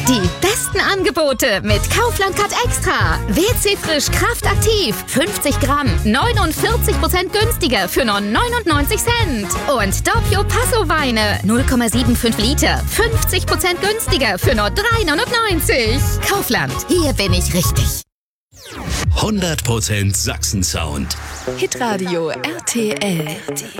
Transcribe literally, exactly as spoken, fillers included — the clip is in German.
Die besten Angebote mit Kaufland Cut Extra. W C Frisch Kraft Aktiv. fünfzig Gramm. neunundvierzig Prozent günstiger für nur neunundneunzig Cent. Und Doppio Passo Weine. null Komma fünfundsiebzig Liter. fünfzig Prozent günstiger für nur drei neunundneunzig. Kaufland. Hier bin ich richtig. hundert Prozent Sachsen-Sound. Hitradio R T L.